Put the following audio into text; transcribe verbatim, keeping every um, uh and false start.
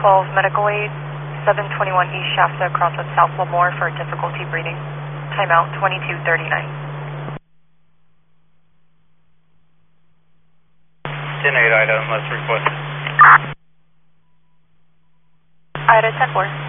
twelve medical aid, seven twenty-one East Shasta, across with South Lemoore for difficulty breathing. Timeout twenty-two thirty-nine. ten eight Ida, unless requested. Ida ten four.